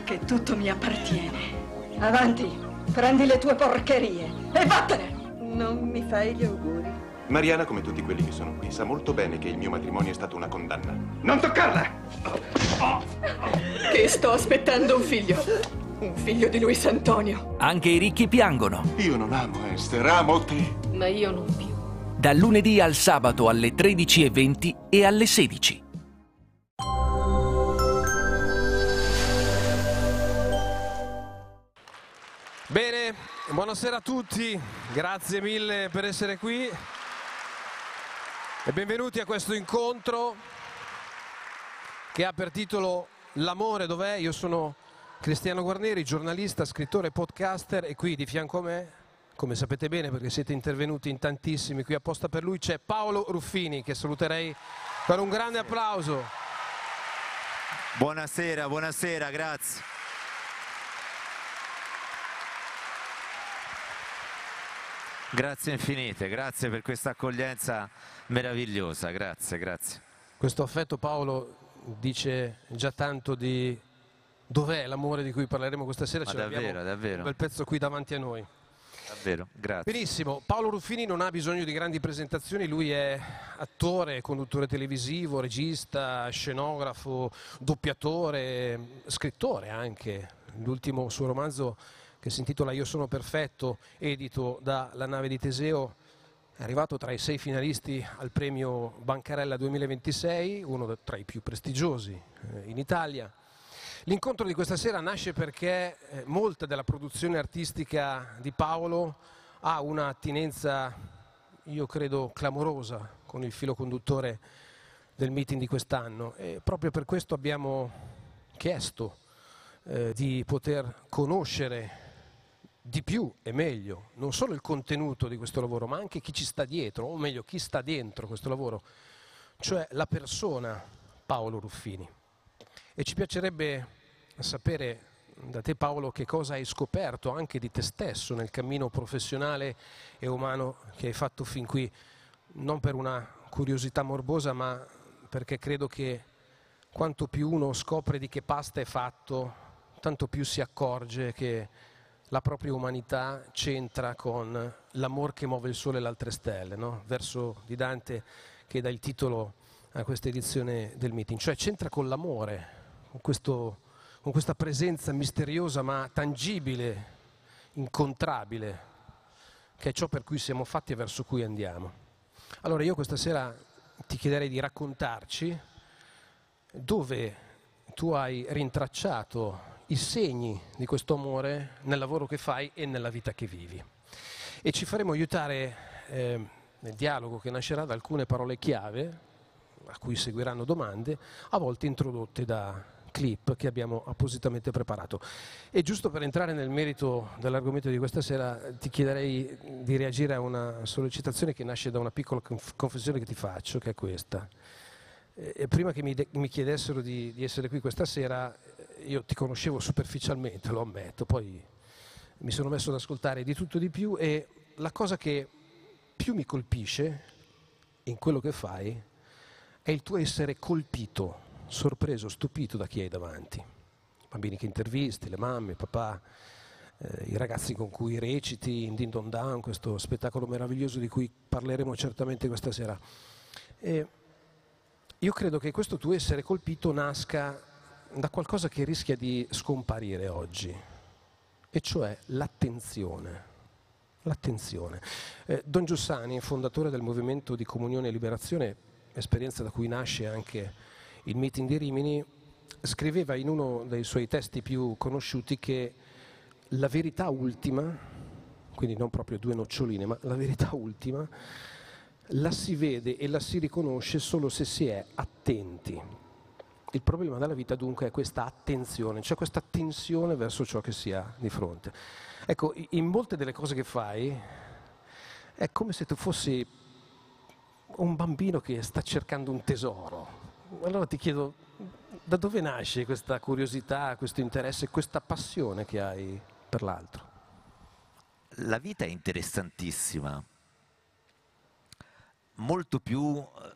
che tutto mi appartiene. Avanti, prendi le tue porcherie e vattene! Non mi fai gli auguri? Mariana, come tutti quelli che sono qui, sa molto bene che il mio matrimonio è stato una condanna. Non toccarla! Che sto aspettando un figlio. Un figlio di Luis Antonio. Anche i ricchi piangono. Io non amo Esther, amo te. Ma io non più. Dal lunedì al sabato alle 13:20 e alle 16. Bene, buonasera a tutti, grazie mille per essere qui e benvenuti a questo incontro che ha per titolo L'amore dov'è? Io sono Cristiano Guarneri, giornalista, scrittore, podcaster, e qui di fianco a me, come sapete bene perché siete intervenuti in tantissimi qui apposta per lui, c'è Paolo Ruffini, che saluterei con un grande applauso. Buonasera, buonasera, grazie. Grazie infinite, grazie per questa accoglienza meravigliosa, grazie, grazie. Questo affetto, Paolo, dice già tanto di dov'è l'amore di cui parleremo questa sera. Ma Ce davvero, l'abbiamo davvero. un bel pezzo qui davanti a noi. Davvero, grazie. Benissimo, Paolo Ruffini non ha bisogno di grandi presentazioni, lui è attore, conduttore televisivo, regista, scenografo, doppiatore, scrittore anche. L'ultimo suo romanzo, che si intitola Io sono perfetto, edito da La nave di Teseo, è arrivato tra i 6 finalisti al premio Bancarella 2026, uno tra i più prestigiosi in Italia. L'incontro di questa sera nasce perché molta della produzione artistica di Paolo ha una attinenza, io credo, clamorosa con il filo conduttore del meeting di quest'anno, e proprio per questo abbiamo chiesto di poter conoscere di più e meglio non solo il contenuto di questo lavoro, ma anche chi ci sta dietro, o meglio chi sta dentro questo lavoro, cioè la persona Paolo Ruffini. E ci piacerebbe sapere da te, Paolo, che cosa hai scoperto anche di te stesso nel cammino professionale e umano che hai fatto fin qui, non per una curiosità morbosa, ma perché credo che quanto più uno scopre di che pasta è fatto, tanto più si accorge che la propria umanità c'entra con l'amor che muove il sole e le altre stelle, no? Verso di Dante che dà il titolo a questa edizione del meeting, cioè c'entra con l'amore, con questa presenza misteriosa ma tangibile, incontrabile, che è ciò per cui siamo fatti e verso cui andiamo. Allora io questa sera ti chiederei di raccontarci dove tu hai rintracciato i segni di questo amore nel lavoro che fai e nella vita che vivi. E ci faremo aiutare nel dialogo che nascerà da alcune parole chiave, a cui seguiranno domande, a volte introdotte da clip che abbiamo appositamente preparato. E giusto per entrare nel merito dell'argomento di questa sera, ti chiederei di reagire a una sollecitazione che nasce da una piccola confessione che ti faccio, che è questa. E prima che mi chiedessero di essere qui questa sera, io ti conoscevo superficialmente, lo ammetto, poi mi sono messo ad ascoltare di tutto e di più, e la cosa che più mi colpisce in quello che fai è il tuo essere colpito, sorpreso, stupito da chi hai davanti. I bambini che intervisti, le mamme, il papà, i ragazzi con cui reciti in Din Don Dan, questo spettacolo meraviglioso di cui parleremo certamente questa sera. E io credo che questo tuo essere colpito nasca da qualcosa che rischia di scomparire oggi, e cioè l'attenzione. L'attenzione. Don Giussani, fondatore del Movimento di Comunione e Liberazione, esperienza da cui nasce anche il meeting di Rimini, scriveva in uno dei suoi testi più conosciuti che la verità ultima, quindi non proprio 2 noccioline, ma la verità ultima, la si vede e la si riconosce solo se si è attenti. Il problema della vita dunque è questa attenzione, cioè questa tensione verso ciò che si ha di fronte. Ecco, in molte delle cose che fai è come se tu fossi un bambino che sta cercando un tesoro. Allora ti chiedo, da dove nasce questa curiosità, questo interesse, questa passione che hai per l'altro? La vita è interessantissima, molto più